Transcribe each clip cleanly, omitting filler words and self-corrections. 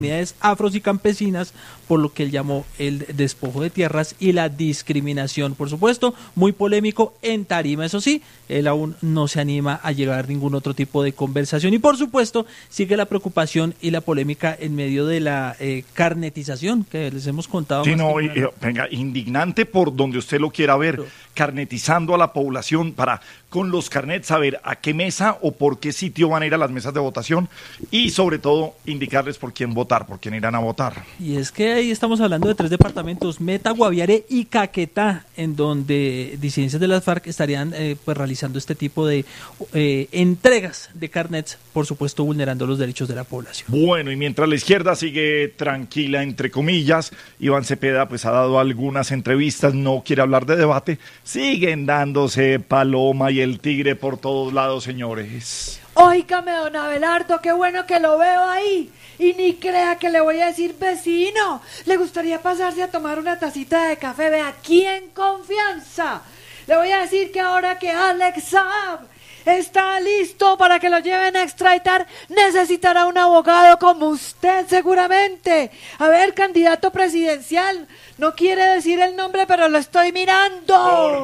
comunidades afros y campesinas, por lo que él llamó el despojo de tierras y la discriminación. Por supuesto, muy polémico en tarima, eso sí, él aún no se anima a llevar ningún otro tipo de conversación y por supuesto sigue la preocupación y la polémica en medio de la carnetización que les hemos contado. Sí, no, venga, indignante por donde usted lo quiera ver, carnetizando a la población para con los carnets saber a qué mesa o por qué sitio van a ir a las mesas de votación y sobre todo indicarles por quién votar, por quién irán a votar. Y es que ahí estamos hablando de 3 departamentos, Meta, Guaviare y Caquetá, en donde disidencias de las FARC estarían pues realizando este tipo de entregas de carnets, por supuesto vulnerando los derechos de la población. Bueno, y mientras la izquierda sigue tranquila, entre comillas, Iván Cepeda pues ha dado algunas entrevistas, no quiere hablar de debate, siguen dándose Paloma y el tigre por todos lados, señores. Óigame, don Abelardo, qué bueno que lo veo ahí. Y ni crea que le voy a decir vecino. ¿Le gustaría pasarse a tomar una tacita de café? Ve aquí en confianza. Le voy a decir que ahora que Alex Saab está listo para que lo lleven a extraditar, necesitará un abogado como usted seguramente. A ver, candidato presidencial, no quiere decir el nombre, pero lo estoy mirando. Por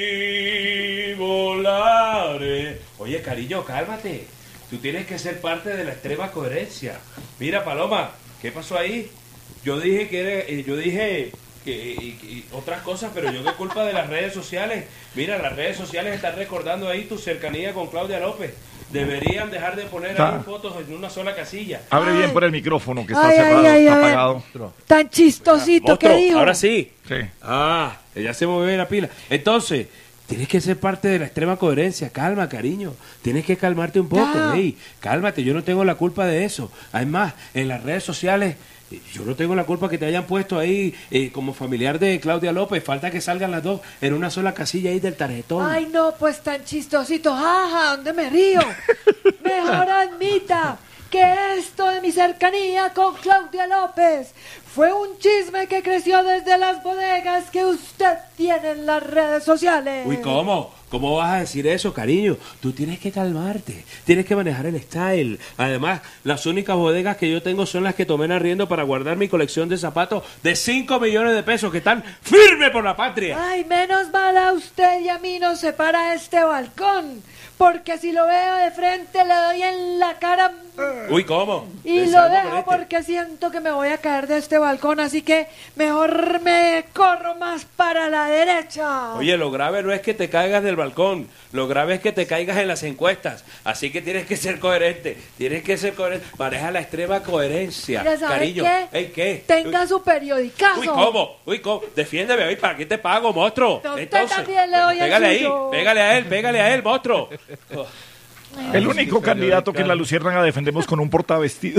ti volaré. Oye, cariño, cálmate. Tú tienes que ser parte de la extrema coherencia. Mira, Paloma, ¿qué pasó ahí? Yo dije que otras cosas, pero yo qué culpa de las redes sociales. Mira, las redes sociales están recordando ahí tu cercanía con Claudia López. Deberían dejar de poner ahí fotos en una sola casilla. Abre bien por el micrófono que está cerrado, está apagado. Tan chistosito que dijo. Ahora sí. Sí. Ella se movió la pila. Entonces, tienes que ser parte de la extrema coherencia. Calma, cariño. Tienes que calmarte un poco. Hey, cálmate, yo no tengo la culpa de eso. Además, en las redes sociales, yo no tengo la culpa que te hayan puesto ahí como familiar de Claudia López. Falta que salgan las dos en una sola casilla ahí del tarjetón. Ay, no, pues tan chistosito. Jaja, ¿dónde me río? Mejor admita que esto de mi cercanía con Claudia López fue un chisme que creció desde las bodegas que usted tiene en las redes sociales. Uy, ¿cómo? ¿Cómo vas a decir eso, cariño? Tú tienes que calmarte, tienes que manejar el style. Además, las únicas bodegas que yo tengo son las que tomé en arriendo para guardar mi colección de zapatos de 5 millones de pesos que están firmes por la patria. Ay, menos mal a usted y a mí nos separa este balcón, porque si lo veo de frente le doy en la cara. Uy, ¿cómo? Y lo dejo porque siento que me voy a caer de este balcón, así que mejor me corro más para la derecha. Oye, lo grave no es que te caigas del balcón, lo grave es que te caigas en las encuestas, así que tienes que ser coherente, maneja la extrema coherencia. Mira, ¿sabe cariño. qué? Ey, ¿qué? Tenga su periodicazo. Uy, ¿cómo? Defiéndeme, oye, ¿para qué te pago, monstruo? Usted también le doy pégale el suyo. Pégale a él, monstruo. El único candidato que en la Luciérnaga defendemos con un portavestido.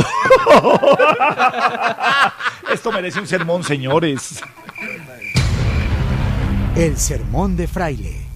Esto merece un sermón, señores. El sermón de Fraile.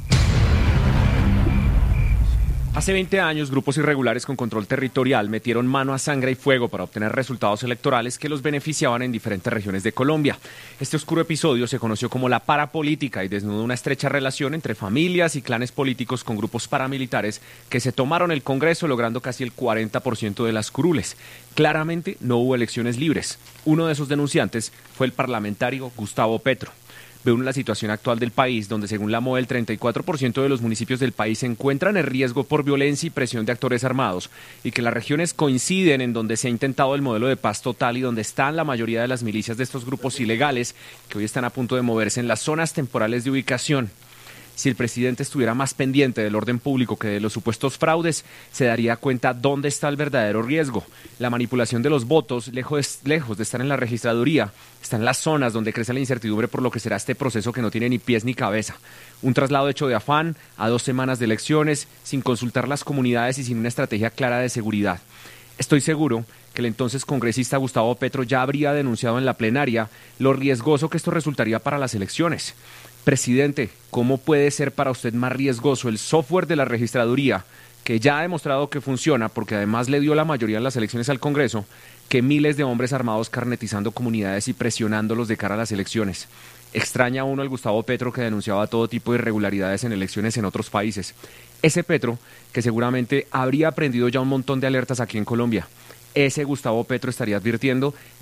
Hace 20 años, grupos irregulares con control territorial metieron mano a sangre y fuego para obtener resultados electorales que los beneficiaban en diferentes regiones de Colombia. Este oscuro episodio se conoció como la parapolítica y desnudó una estrecha relación entre familias y clanes políticos con grupos paramilitares que se tomaron el Congreso logrando casi el 40% de las curules. Claramente no hubo elecciones libres. Uno de esos denunciantes fue el parlamentario Gustavo Petro. Ve uno la situación actual del país, donde según la MOE el 34% de los municipios del país se encuentran en riesgo por violencia y presión de actores armados, y que las regiones coinciden en donde se ha intentado el modelo de paz total y donde están la mayoría de las milicias de estos grupos ilegales, que hoy están a punto de moverse en las zonas temporales de ubicación. Si el presidente estuviera más pendiente del orden público que de los supuestos fraudes, se daría cuenta dónde está el verdadero riesgo. La manipulación de los votos, lejos de estar en la registraduría, está en las zonas donde crece la incertidumbre por lo que será este proceso que no tiene ni pies ni cabeza. Un traslado hecho de afán, a 2 semanas de elecciones, sin consultar las comunidades y sin una estrategia clara de seguridad. Estoy seguro que el entonces congresista Gustavo Petro ya habría denunciado en la plenaria lo riesgoso que esto resultaría para las elecciones. Presidente, ¿cómo puede ser para usted más riesgoso el software de la registraduría, que ya ha demostrado que funciona porque además le dio la mayoría en las elecciones al Congreso, que miles de hombres armados carnetizando comunidades y presionándolos de cara a las elecciones? Extraña a uno al Gustavo Petro que denunciaba todo tipo de irregularidades en elecciones en otros países. Ese Petro que seguramente habría aprendido ya un montón de alertas aquí en Colombia. ese Gustavo Petro estaría advirtiendo